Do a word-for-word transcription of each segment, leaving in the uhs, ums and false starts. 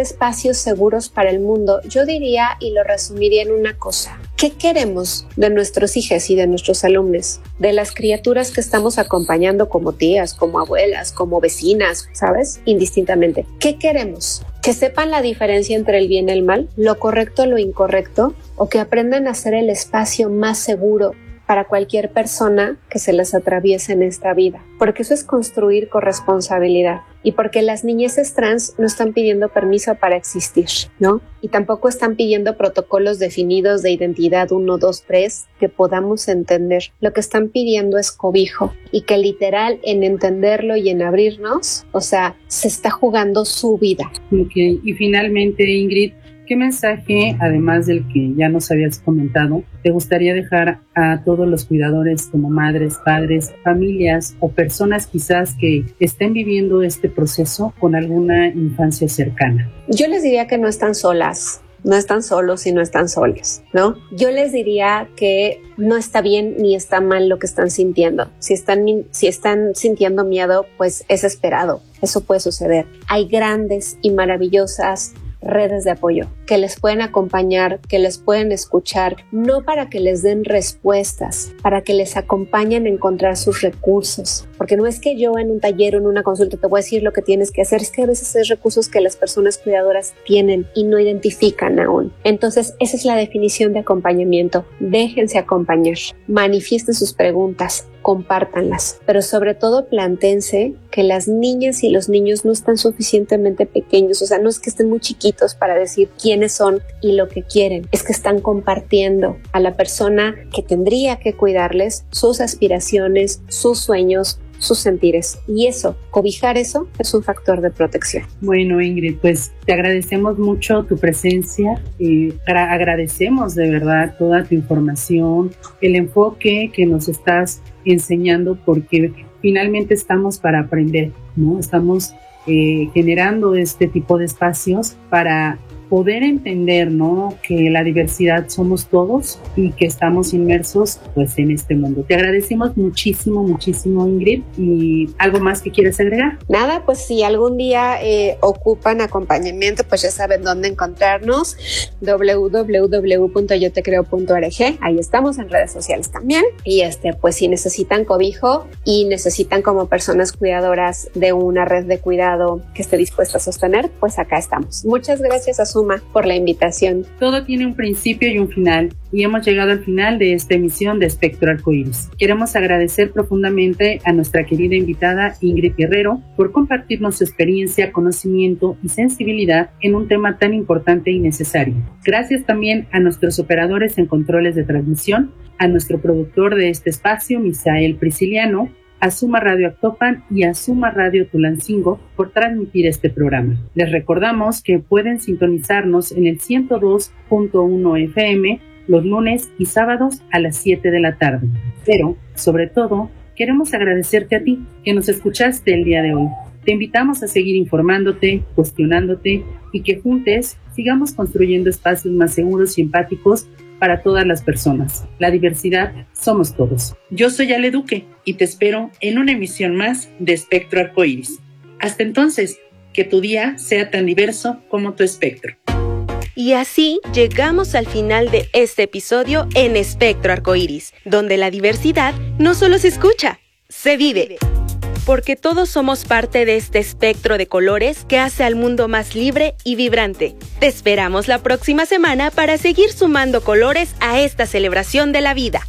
espacios seguros para el mundo, yo diría y lo resumiría en una cosa. ¿Qué queremos de nuestros hijos y de nuestros alumnos? De las criaturas que estamos acompañando como tías, como abuelas, como vecinas, ¿sabes? Indistintamente. ¿Qué queremos? Que sepan la diferencia entre el bien y el mal, lo correcto, lo incorrecto, o que aprendan a ser el espacio más seguro para cualquier persona que se les atraviese en esta vida, porque eso es construir corresponsabilidad y porque las niñeces trans no están pidiendo permiso para existir, ¿no? Y tampoco están pidiendo protocolos definidos de identidad uno, dos, tres que podamos entender. Lo que están pidiendo es cobijo y que literal en entenderlo y en abrirnos, o sea, se está jugando su vida. Ok, y finalmente, Ingrid, ¿qué mensaje, además del que ya nos habías comentado, te gustaría dejar a todos los cuidadores como madres, padres, familias o personas quizás que estén viviendo este proceso con alguna infancia cercana? Yo les diría que no están solas. No están solos y no están solas, ¿no? Yo les diría que no está bien ni está mal lo que están sintiendo. Si están, si están sintiendo miedo, pues es esperado. Eso puede suceder. Hay grandes y maravillosas redes de apoyo que les pueden acompañar, que les pueden escuchar, no para que les den respuestas, para que les acompañen a encontrar sus recursos, porque no es que yo en un taller o en una consulta te voy a decir lo que tienes que hacer, es que a veces hay recursos que las personas cuidadoras tienen y no identifican aún. Entonces esa es la definición de acompañamiento. Déjense acompañar, manifiesten sus preguntas, compártanlas, pero sobre todo plantéense que las niñas y los niños no están suficientemente pequeños, o sea, no es que estén muy chiquitos para decir quiénes son y lo que quieren, es que están compartiendo a la persona que tendría que cuidarles sus aspiraciones, sus sueños, sus sentires, y eso, cobijar eso, es un factor de protección. Bueno, Ingrid, pues te agradecemos mucho tu presencia, y agradecemos de verdad toda tu información, el enfoque que nos estás enseñando, porque finalmente estamos para aprender, ¿no? Estamos eh, generando este tipo de espacios para poder entender, ¿no?, que la diversidad somos todos y que estamos inmersos pues en este mundo. Te agradecemos muchísimo, muchísimo, Ingrid. ¿Y algo más que quieres agregar? Nada, pues si algún día eh, ocupan acompañamiento, pues ya saben dónde encontrarnos, doble u doble u doble u punto yo te creo punto org, ahí estamos en redes sociales también, y este pues si necesitan cobijo y necesitan como personas cuidadoras de una red de cuidado que esté dispuesta a sostener, pues acá estamos. Muchas gracias a Suma por la invitación. Todo tiene un principio y un final, y hemos llegado al final de esta emisión de Espectro Arcoíris. Queremos agradecer profundamente a nuestra querida invitada Ingrid Guerrero por compartirnos su experiencia, conocimiento y sensibilidad en un tema tan importante y necesario. Gracias también a nuestros operadores en controles de transmisión, a nuestro productor de este espacio, Misael Prisciliano, a Suma Radio Actopan y a Suma Radio Tulancingo por transmitir este programa. Les recordamos que pueden sintonizarnos en el ciento dos punto uno F M los lunes y sábados a las siete de la tarde. Pero, sobre todo, queremos agradecerte a ti que nos escuchaste el día de hoy. Te invitamos a seguir informándote, cuestionándote y que juntos sigamos construyendo espacios más seguros y empáticos para todas las personas. La diversidad somos todos. Yo soy Ale Duque y te espero en una emisión más de Espectro Arcoíris. Hasta entonces, que tu día sea tan diverso como tu espectro. Y así llegamos al final de este episodio en Espectro Arcoíris, donde la diversidad no solo se escucha, se vive. Porque todos somos parte de este espectro de colores que hace al mundo más libre y vibrante. Te esperamos la próxima semana para seguir sumando colores a esta celebración de la vida.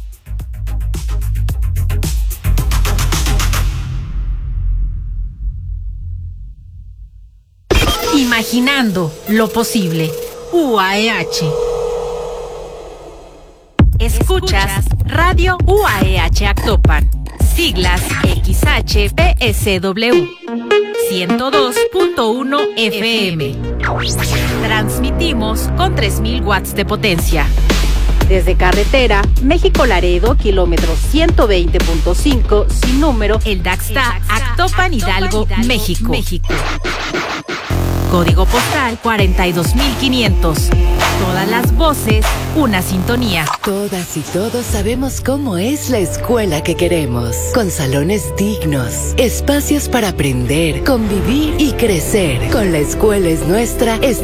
Imaginando lo posible. U A E H. Escuchas Radio U A E H Actopan. Siglas X H P S W ciento dos punto uno F M. Transmitimos con tres mil watts de potencia. Desde carretera, México-Laredo, kilómetro ciento veinte punto cinco, sin número, El Daxta, Actopan, Hidalgo, México. México. Código postal cuarenta y dos mil quinientos. Todas las voces, una sintonía. Todas y todos sabemos cómo es la escuela que queremos. Con salones dignos, espacios para aprender, convivir y crecer. Con La Escuela es Nuestra,